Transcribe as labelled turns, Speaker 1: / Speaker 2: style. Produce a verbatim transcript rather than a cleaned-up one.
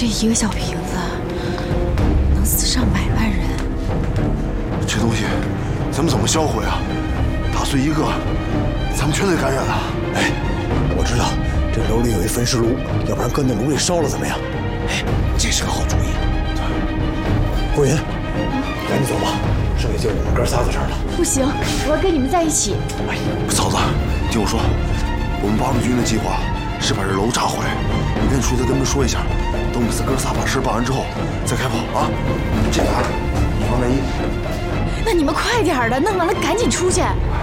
Speaker 1: 这一个小瓶子能死上百万人，
Speaker 2: 这东西咱们怎么销毁啊？打碎一个，咱们全得感染啊！
Speaker 3: 哎，我知道这楼里有一焚尸炉，要不然搁那炉里烧了怎么样？哎，这是个好主意。顾云，赶紧走吧，剩下就我们哥仨在这儿了。
Speaker 1: 不行，我要跟你们在一起。
Speaker 2: 哎，嫂子，听我说，我们八路军的计划是把这楼炸毁。你跟锤子跟他们说一下，等我们三哥仨把事办完之后再开炮啊！这个啊，防弹衣。
Speaker 1: 那你们快点的，弄完了赶紧出去。
Speaker 2: 哎